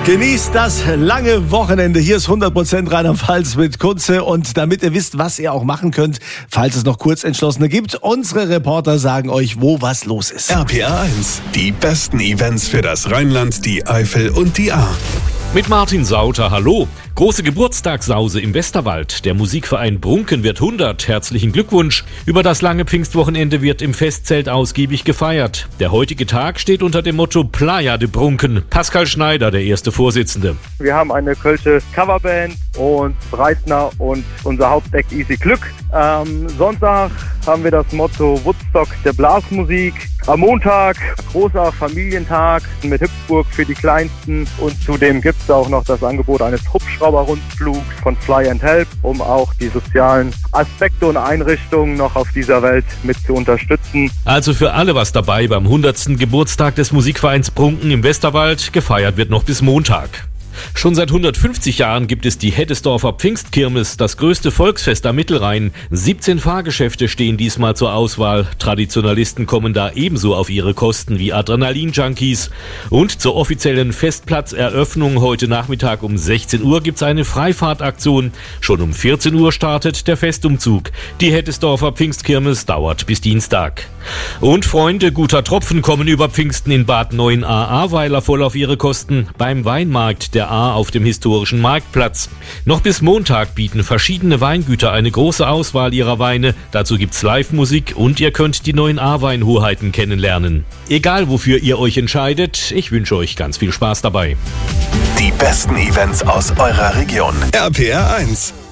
Genießt das lange Wochenende. Hier ist 100% Rheinland-Pfalz mit Kunze. Und damit ihr wisst, was ihr auch machen könnt, falls es noch Kurzentschlossene gibt, unsere Reporter sagen euch, wo was los ist. RPR 1, die besten Events für das Rheinland, die Eifel und die Ahr. Mit Martin Sauter, hallo. Große Geburtstagssause im Westerwald. Der Musikverein Brunken wird 100. Herzlichen Glückwunsch. Über das lange Pfingstwochenende wird im Festzelt ausgiebig gefeiert. Der heutige Tag steht unter dem Motto Playa de Brunken. Pascal Schneider, der erste Vorsitzende. Wir haben eine kölsche Coverband und Breitner und unser Hauptact Easy Glück. Sonntag haben wir das Motto Woodstock der Blasmusik. Am Montag großer Familientag mit Hüpfburg für die Kleinsten. Und zudem gibt es auch noch das Angebot eines Hubschrauberrundflugs von Fly and Help, um auch die sozialen Aspekte und Einrichtungen noch auf dieser Welt mit zu unterstützen. Also für alle was dabei beim 100. Geburtstag des Musikvereins Brunken im Westerwald. Gefeiert wird noch bis Montag. Schon seit 150 Jahren gibt es die Heddesdorfer Pfingstkirmes, das größte Volksfest am Mittelrhein. 17 Fahrgeschäfte stehen diesmal zur Auswahl. Traditionalisten kommen da ebenso auf ihre Kosten wie Adrenalin-Junkies. Und zur offiziellen Festplatzeröffnung heute Nachmittag um 16 Uhr gibt's eine Freifahrtaktion. Schon um 14 Uhr startet der Festumzug. Die Heddesdorfer Pfingstkirmes dauert bis Dienstag. Und Freunde guter Tropfen kommen über Pfingsten in Bad Neuenahr-Ahrweiler voll auf ihre Kosten beim Weinmarkt der Ahr auf dem historischen Marktplatz. Noch bis Montag bieten verschiedene Weingüter eine große Auswahl ihrer Weine. Dazu gibt's Live-Musik und ihr könnt die neuen Ahr-Weinhoheiten kennenlernen. Egal wofür ihr euch entscheidet, ich wünsche euch ganz viel Spaß dabei. Die besten Events aus eurer Region. RPR 1.